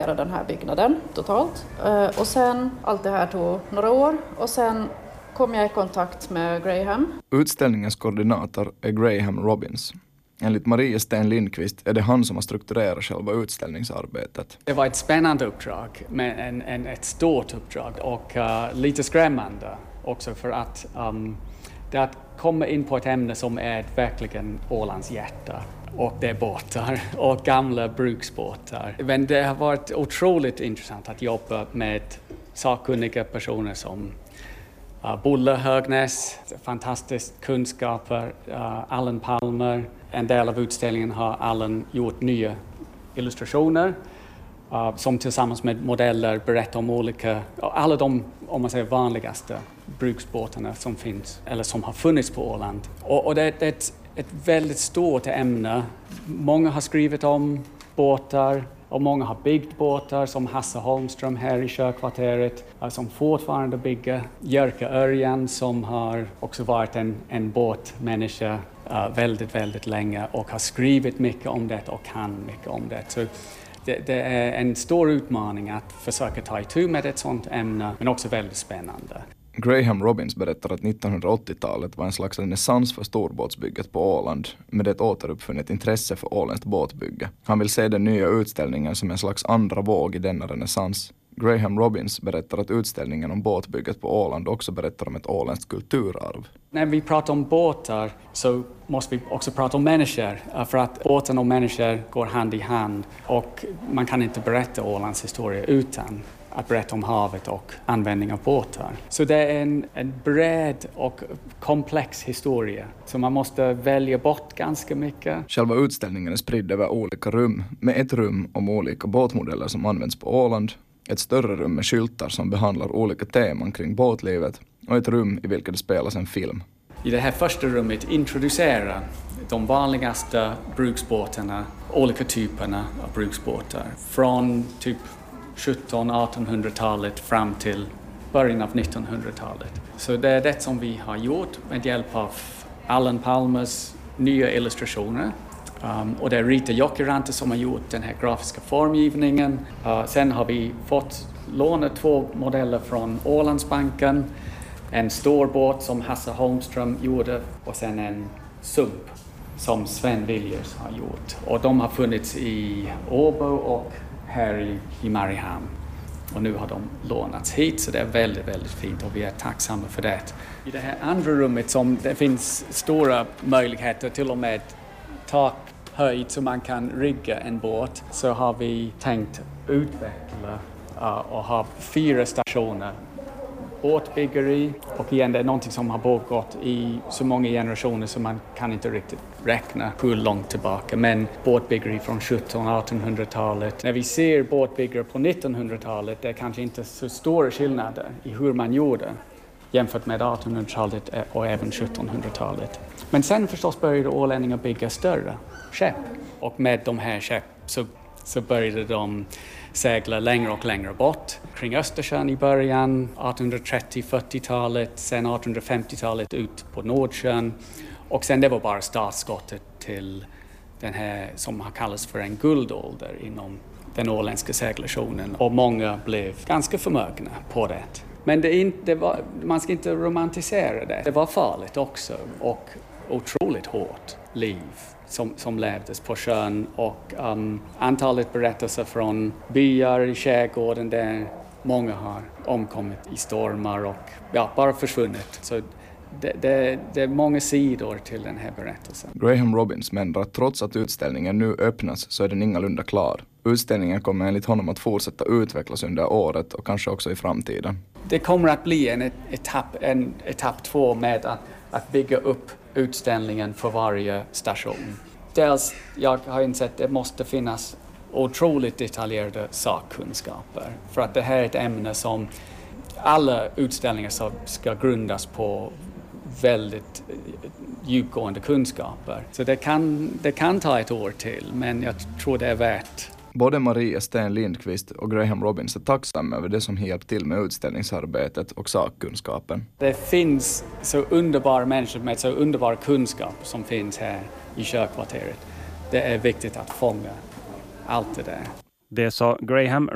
renovera den här byggnaden totalt. Och sen, allt det här tog några år och sen kom jag i kontakt med Graham. Utställningens koordinator är Graham Robbins. Enligt Maria Sten Lindqvist är det han som har strukturerat själva utställningsarbetet. Det var ett spännande uppdrag, men ett stort uppdrag och lite skrämmande också för att det att komma in på ett ämne som är verkligen Ålands hjärta. Och det är båtar och gamla bruksbåtar. Men det har varit otroligt intressant att jobba med sakkunniga personer som Bolle Högnäs, fantastisk kunskaper, Allan Palmer. En del av utställningen har Allan gjort nya illustrationer som tillsammans med modeller berättar om alla de, om man säger, vanligaste bruksbåtarna som finns eller som har funnits på Åland. Och det är ett väldigt stort ämne. Många har skrivit om båtar och många har byggt båtar som Hasse Holmström här i Kökvarteret som fortfarande bygger. Jörka Örjan som har också varit en båtmänniska väldigt, väldigt länge och har skrivit mycket om det och kan mycket om det. Så det är en stor utmaning att försöka ta itu med ett sådant ämne, men också väldigt spännande. Graham Robbins berättar att 1980-talet var en slags renässans för storbåtsbygget på Åland med ett återuppfunnet intresse för åländskt båtbygge. Han vill se den nya utställningen som en slags andra våg i denna renässans. Graham Robbins berättar att utställningen om båtbygget på Åland också berättar om ett åländskt kulturarv. När vi pratar om båtar så måste vi också prata om människor, för att båten och människor går hand i hand och man kan inte berätta Ålands historia utan att berätta om havet och användning av båtar. Så det är en bred och komplex historia. Så man måste välja bort ganska mycket. Själva utställningen är spridd över olika rum, med ett rum om olika båtmodeller som används på Åland, ett större rum med skyltar som behandlar olika teman kring båtlivet och ett rum i vilket det spelas en film. I det här första rummet introducerar de vanligaste bruksbåtarna, olika typerna av bruksbåtar. Från typ 1700-1800-talet fram till början av 1900-talet. Så det är det som vi har gjort med hjälp av Allan Palmers nya illustrationer. Och det är Rita Jokiranta som har gjort den här grafiska formgivningen. Sen har vi fått låna 2 modeller från Ålandsbanken. En stor båt som Hasse Holmström gjorde och sen en sump som Sven Viljers har gjort. Och de har funnits i Åbo och här i Mariehamn. Och nu har de lånats hit, så det är väldigt, väldigt fint och vi är tacksamma för det. I det här andra rummet som det finns stora möjligheter, till och med takhöjd så man kan rigga en båt, så har vi tänkt utveckla och ha 4 stationer. Båtbyggeri, och igen det är någonting som har pågått i så många generationer så man kan inte riktigt räkna hur långt tillbaka, men båtbyggeri från 1700-1800-talet. När vi ser båtbyggare på 1900-talet, det är kanske inte så stora skillnader i hur man gjorde jämfört med 1800-talet och även 1700-talet. Men sen förstås började ålänningar bygga större skepp, och med de här skepp så började de segla längre och längre bort kring Östersjön i början, 1830-40-talet, sen 1850-talet ut på Nordsjön, och sen det var bara startskottet till den här som har kallats för en guldålder inom den åländska seglationen, och många blev ganska förmögna på det. Men man ska inte romantisera det. Det var farligt också och otroligt hårt liv som levdes på sjön, och antalet berättelser från byar i skärgården där många har omkommit i stormar och bara försvunnit. Så det är många sidor till den här berättelsen. Graham Robbins menar att trots att utställningen nu öppnas så är den ingalunda klar. Utställningen kommer enligt honom att fortsätta utvecklas under året och kanske också i framtiden. Det kommer att bli en etapp 2 med att bygga upp utställningen för varje station. Dels, jag har insett att det måste finnas otroligt detaljerade sakkunskaper, för att det här är ett ämne som alla utställningar ska grundas på väldigt djupgående kunskaper. Så det kan ta ett år till, men jag tror det är värt. Både Maria Sten Lindqvist och Graham Robbins är tacksamma över det som hjälpt till med utställningsarbetet och sakkunskapen. Det finns så underbara människor med så underbar kunskap som finns här i Kökvarteret. Det är viktigt att fånga allt det där. Det sa Graham